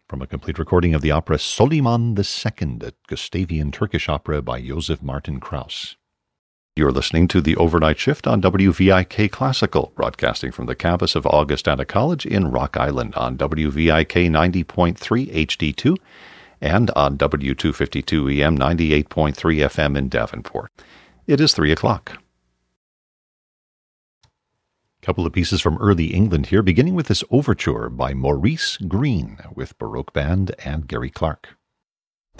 from a complete recording of the opera Soliman II, a Gustavian Turkish opera by Joseph Martin Krauss. You're listening to the Overnight Shift on WVIK Classical, broadcasting from the campus of Augustana College in Rock Island on WVIK 90.3 HD2 and on W252 EM 98.3 FM in Davenport. It is 3 o'clock. Couple of pieces from early England here, beginning with this overture by Maurice Greene with Baroque Band and Gary Clark.